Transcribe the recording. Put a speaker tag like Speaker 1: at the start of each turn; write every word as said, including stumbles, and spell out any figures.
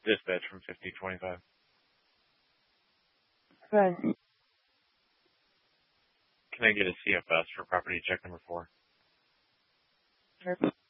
Speaker 1: Dispatch from fifty twenty-five.
Speaker 2: Good.
Speaker 1: Can I get a C F S for property check number four?
Speaker 2: Sure.